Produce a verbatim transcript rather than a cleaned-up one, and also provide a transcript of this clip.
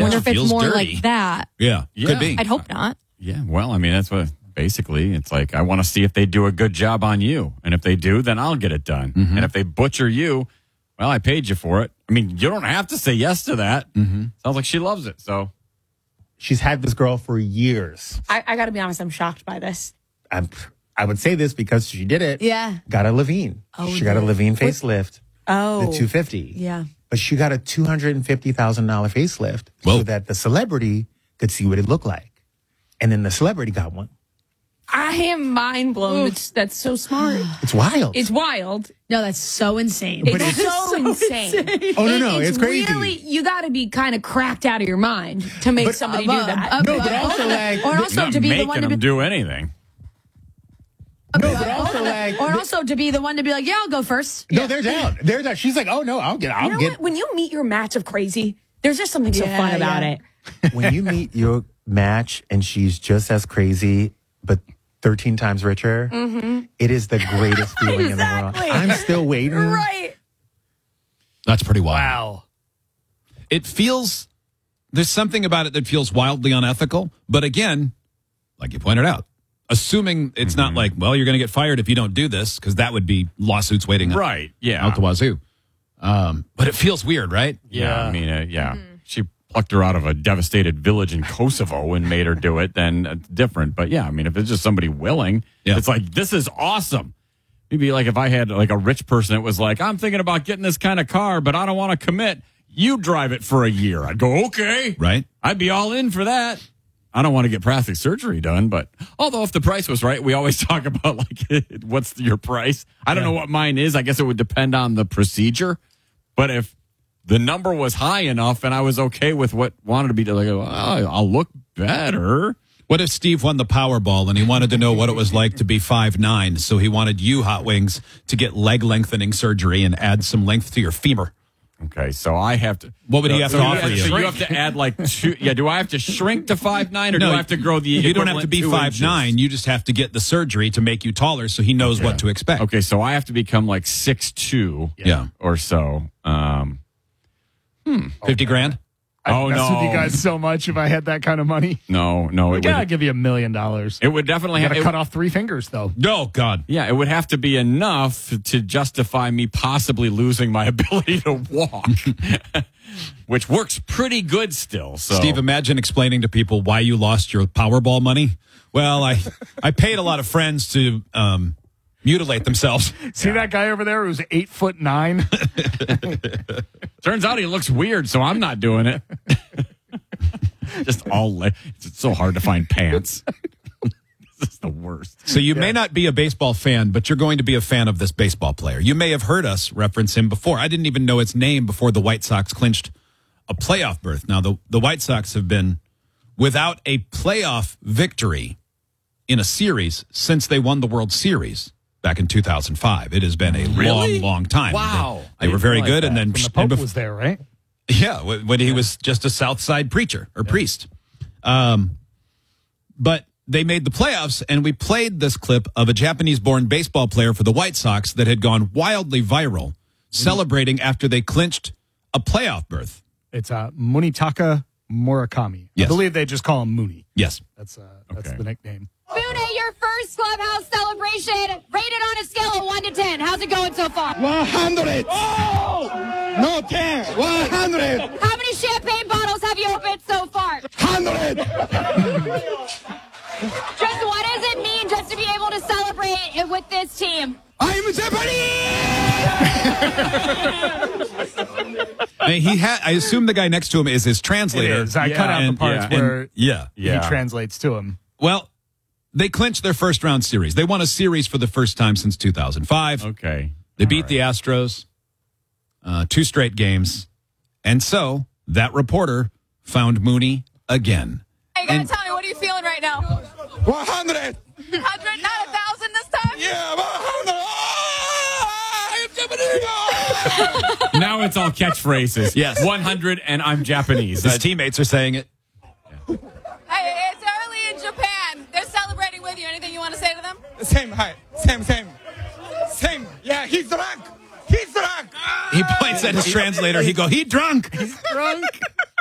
wonder if it's Feels more dirty. like that. Yeah, Yeah. could be. I'd hope not. Yeah, well, I mean, that's what basically it's like. I want to see if they do a good job on you. And if they do, then I'll get it done. Mm-hmm. And if they butcher you, well, I paid you for it. I mean, you don't have to say yes to that. Mm-hmm. Sounds like she loves it. So She's had this girl for years. I, I got to be honest, I'm shocked by this. I'm, I would say this because she did it. Yeah. Got a Levine. Oh, she got a yeah. Levine facelift. Oh. The two fifty. Yeah. But she got a two hundred fifty thousand dollars facelift Whoa. so that the celebrity could see what it looked like. And then the celebrity got one. I am mind blown. It's, that's so smart. It's wild. It's wild. No, that's so insane. It's, it's so, insane. oh, no, no. It- It's, crazy. Really, you got to be kind of cracked out of your mind to make But, somebody uh, do that. uh, no, but also like, or also not to be the making one to them be, do anything. no, but also like, or also to be the one to be like, yeah, I'll go first. no, they're down. They're down. She's like, oh no, I'll get, I'll you know get. what? When you meet your match of crazy, there's just something so Yeah, fun about yeah. it. When you meet your match and she's just as crazy, but thirteen times richer, it is the greatest feeling in the world. Exactly. I'm still waiting. Right. That's pretty wild. Wow. It feels, there's something about it that feels wildly unethical. But again, like you pointed out, assuming it's not like, well, you're going to get fired if you don't do this, because that would be lawsuits waiting Right. Yeah. out the wazoo. Um, but it feels weird, right? Yeah, I mean, uh, yeah. She plucked her out of a devastated village in Kosovo and made her do it, then it's different. But yeah, I mean, if it's just somebody willing, Yeah. it's like, this is awesome. It'd be like if I had like a rich person that was like, I'm thinking about getting this kind of car, but I don't want to commit. You drive it for a year. I'd go, okay. Right. I'd be all in for that. I don't want to get plastic surgery done, but although if the price was right, we always talk about like, what's your price? I don't know what mine is. I guess it would depend on the procedure. But if the number was high enough and I was okay with what wanted to be done, like, well, I'll look better. What if Steve won the Powerball and he wanted to know what it was like to be five nine, so he wanted you, Hot Wings, to get leg lengthening surgery and add some length to your femur? Okay, so I have to. What would he have to so offer you? you? So you have to add like two. Yeah, do I have to shrink to five nine or do I have to grow the? You don't have to be equivalent two five nine. inches? You just have to get the surgery to make you taller, so he knows what to expect. Okay, so I have to become like six two. Yeah. or so. Um, Fifty grand. oh Mess no, with you guys so much if I had that kind of money. no, no. It Like, yeah, I'll would. give you a million dollars. It would definitely You have got to it- cut off three fingers, though. No, God. Yeah, it would have to be enough to justify me possibly losing my ability to walk, which works pretty good still. So, Steve, imagine explaining to people why you lost your Powerball money. Well, I I paid a lot of friends to um, mutilate themselves. See that guy over there who's eight foot nine? turns out he looks weird, so I'm not doing it. Just all le- it's so hard to find pants. This is the worst. So you may not be a baseball fan, but you're going to be a fan of this baseball player. You may have heard us reference him before. I didn't even know its name before the White Sox clinched a playoff berth. Now, the, the White Sox have been without a playoff victory in a series since they won the World Series back in two thousand five. It has been a Really? long, long time. Wow. They, they I were didn't very realize good. that. And then, The and Pope bef- was there, right? yeah, when when he was just a South Side preacher or priest. Um, but they made the playoffs, and we played this clip of a Japanese-born baseball player for the White Sox that had gone wildly viral, celebrating after they clinched a playoff berth. It's uh, Munitaka Murakami. Yes. I believe they just call him Mooney. Yes. That's uh, that's Okay. the nickname. Boone, your first clubhouse celebration, rated on a scale of one to ten. How's it going so far? one hundred. Oh! No, ten. one hundred. How many champagne bottles have you opened so far? one hundred. Just what does it mean just to be able to celebrate it with this team? I'm Japanese! I mean, he had. I assume the guy next to him is his translator. It is. I cut out And- the parts yeah, where and- yeah. Yeah. he translates to him. Well, they clinched their first round series. They won a series for the first time since two thousand five. Okay. They beat the Astros uh, two straight games. And so that reporter found Mooney again. Hey, you gotta And- tell me, what are you feeling right now? one hundred. one hundred, not a thousand this time? Yeah, one hundred. Oh, I am Japanese. Now it's all catchphrases. Yes. one hundred and I'm Japanese. His teammates are saying it. Hey, it's early in Japan. They're celebrating with you. Anything you want to say to them? Same, hi. Same, same. Same. Yeah, he's drunk. He's drunk. He points at his translator. He go, he drunk. Drunk.